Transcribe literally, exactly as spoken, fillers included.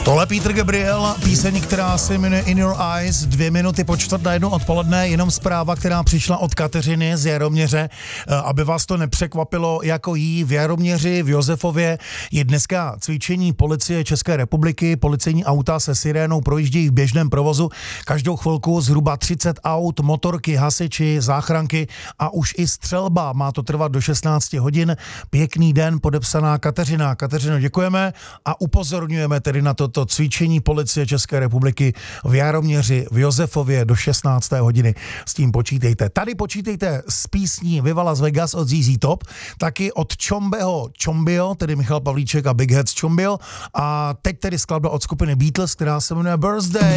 Tohle Peter Gabriel, píseň, která se jmenuje In Your Eyes, dvě minuty po čtvrt na jednu odpoledne, jenom zpráva, která přišla od Kateřiny z Jaroměře, aby vás to nepřekvapilo, jako jí v Jaroměři, v Josefově je dneska cvičení policie České republiky, policejní auta se sirénou projíždějí v běžném provozu, každou chvilku zhruba třicet aut, motorky, hasiči, záchranky a už i střelba, má to trvat do šestnáct hodin, pěkný den, podepsaná Kateřina. Kateřino, děkujeme a upozorňujeme tedy na to to cvičení policie České republiky v Jaroměři, v Josefově do šestnácté hodiny. S tím počítejte. Tady počítejte s písní Viva Las Vegas od Z Z Top, taky od Chombeho Chombio, tedy Michal Pavlíček a Big Heads Chombio, a teď tedy skladba od skupiny Beatles, která se jmenuje Birthday.